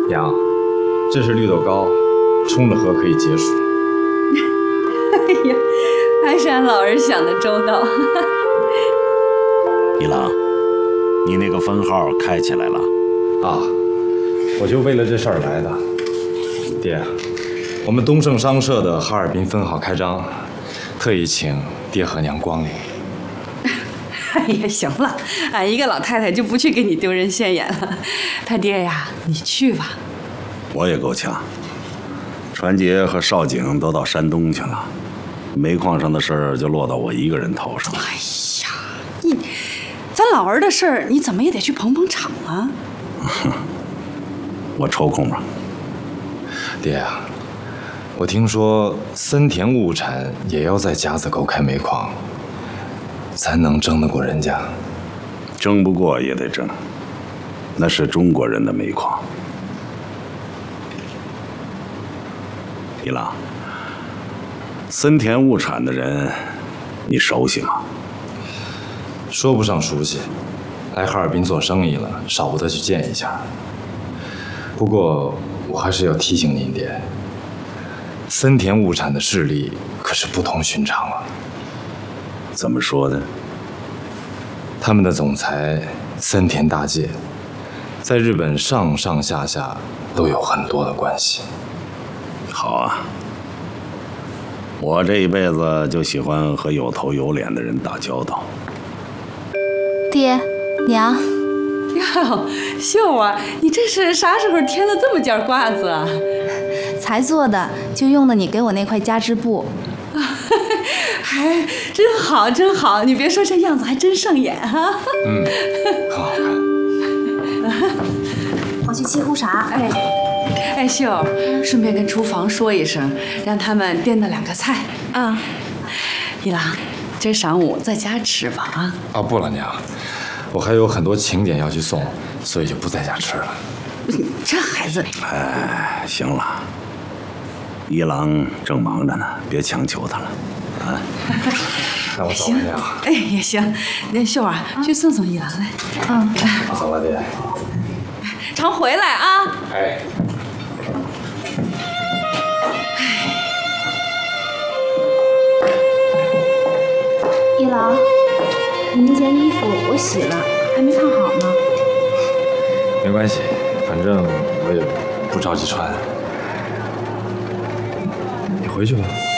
娘，这是绿豆糕，冲着喝可以解暑。 哎呀，还是俺老儿想的周到。 一郎，你那个分号开起来了？ 啊，我就为了这事儿来的。爹，我们东盛商社的哈尔滨分号开张，特意请爹和娘光临。 哎呀，行了，俺一个老太太就不去给你丢人现眼了。他爹呀，你去吧。 我也够呛，传杰和少景都到山东去了，煤矿上的事儿就落到我一个人头上。 哎呀，咱老儿的事儿，你怎么也得去捧捧场啊。 我抽空吧。 爹啊，我听说森田物产也要在夹子沟开煤矿，咱能争得过人家？ 争不过也得争，那是中国人的煤矿。一郎，森田物产的人，你熟悉吗？ 说不上熟悉，来哈尔滨做生意了，少不得去见一下。不过我还是要提醒您爹，森田物产的势力可是不同寻常了。 怎么说呢？ 他们的总裁森田大介，在日本上上下下都有很多的关系。 好啊，我这一辈子就喜欢和有头有脸的人打交道。 爹，娘， 哟，秀啊，你这是啥时候添了这么件褂子啊？ 才做的，就用的你给我那块夹织布。 还真好，真好！你别说，这样子还真胜眼哈。 嗯，很好看。 我去沏壶茶。 哎，秀，顺便跟厨房说一声，让他们颠的2个菜。 啊， 一郎，今儿晌午在家吃吧啊。 啊，不了，娘，我还有很多请典要去送，所以就不在家吃了。 这孩子， 哎，行了，一郎正忙着呢，别强求他了。啊， 那我走了，娘。 哎也行，那秀啊，去送送一郎来。 我走了，爹。 常回来啊。 哎。 一郎，你那件衣服我洗了，还没烫好呢。 没关系，反正我也不着急穿。你回去吧。